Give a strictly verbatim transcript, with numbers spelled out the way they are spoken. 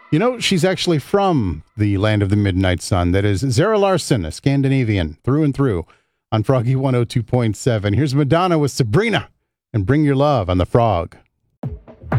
You know, she's actually from the land of the midnight sun. That is Zara Larsson, a Scandinavian through and through on Froggy one oh two point seven. Here's Madonna with Sabrina and Bring Your Love on the Frog.